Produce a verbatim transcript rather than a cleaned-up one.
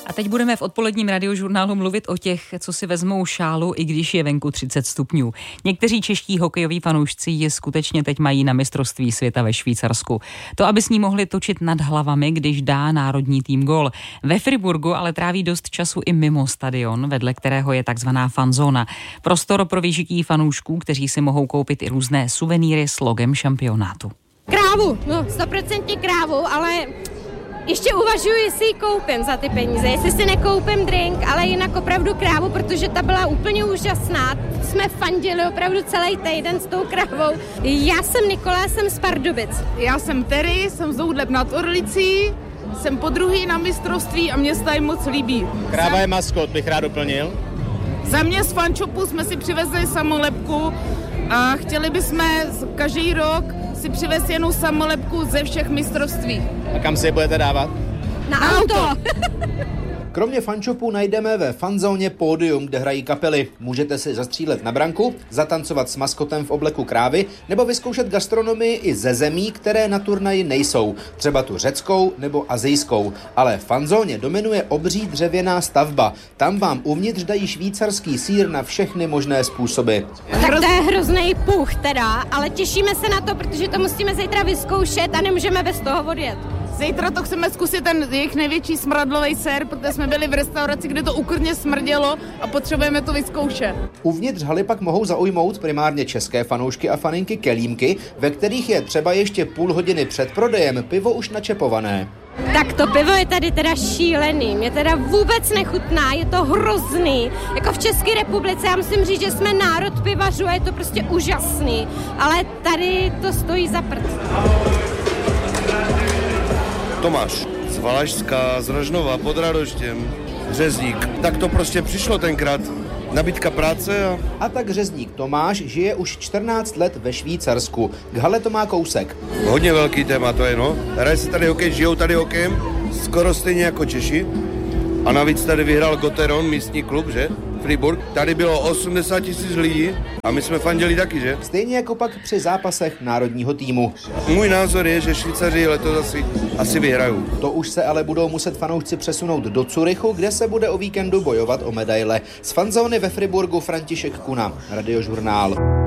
A teď budeme v odpoledním radiožurnálu mluvit o těch, co si vezmou šálu, i když je venku třicet stupňů. Někteří čeští hokejoví fanoušci je skutečně teď mají na mistrovství světa ve Švýcarsku. To, aby s ní mohli točit nad hlavami, když dá národní tým gól. Ve Friburgu ale tráví dost času i mimo stadion, vedle kterého je takzvaná fanzóna. Prostor pro vyžití fanoušků, kteří si mohou koupit i různé suvenýry s logem šampionátu. Krávu, no stoprocentně krávu, ale ještě uvažuji, jestli ji koupím za ty peníze, jestli si nekoupím drink, ale jinak opravdu krávu, protože ta byla úplně úžasná. Jsme fandili opravdu celý týden s tou krávou. Já jsem Nikola, jsem z Pardubic. Já jsem Terry, jsem z Doudleb nad Orlicí, jsem podruhý na mistrovství a mě se tady moc líbí. Kráva je maskot, bych rád doplnil. Za mě z fančopu jsme si přivezli samolepku a chtěli bychom každý rok si přivést jenom samolepku ze všech mistrovství. A kam si je budete dávat? Na, Na auto! auto. Kromě fančopů najdeme ve fanzóně pódium, kde hrají kapely. Můžete si zastřílet na branku, zatancovat s maskotem v obleku krávy nebo vyzkoušet gastronomii i ze zemí, které na turnaji nejsou. Třeba tu řeckou nebo asijskou. Ale v fanzóně dominuje obří dřevěná stavba. Tam vám uvnitř dají švýcarský sýr na všechny možné způsoby. Tak to je hrozný puch teda, ale těšíme se na to, protože to musíme zítra vyzkoušet a nemůžeme bez toho odjet. Zítra to chceme zkusit ten jejich největší smradlový sér, protože jsme byli v restauraci, kde to ukrně smrdělo a potřebujeme to vyzkoušet. Uvnitř haly pak mohou zaujmout primárně české fanoušky a faninky kelímky, ve kterých je třeba ještě půl hodiny před prodejem pivo už načepované. Tak to pivo je tady teda šílený, mě teda vůbec nechutná, je to hrozný. Jako v České republice, já musím říct, že jsme národ pivařů a je to prostě úžasný, ale tady to stojí za prd. Tomáš z Valašska, z Rožnova, pod Radoštěm, řezník. Tak to prostě přišlo tenkrát. Nabídka práce a... A tak řezník Tomáš žije už čtrnáct let ve Švýcarsku. K hale to má kousek. Hodně velký téma to je, no. Hraje se tady hokej, žijou tady hokejem, skoro stejně jako Češi. A navíc tady vyhrál Gotteron, místní klub, že? Friburg. Tady bylo osmdesát tisíc lidí a my jsme fandili taky, že? Stejně jako pak při zápasech národního týmu. Můj názor je, že Švýcaři letos asi, asi vyhrajou. To už se ale budou muset fanoušci přesunout do Curychu, kde se bude o víkendu bojovat o medaile. Z fanzóny ve Friburgu František Kuna, Radiožurnál.